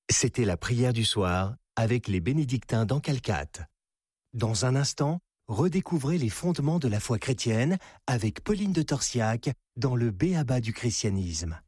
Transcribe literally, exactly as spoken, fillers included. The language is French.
C'était la prière du soir avec les bénédictins d'Ancalcat. Dans un instant, redécouvrez les fondements de la foi chrétienne avec Pauline de Torsiac dans le B A B A du christianisme.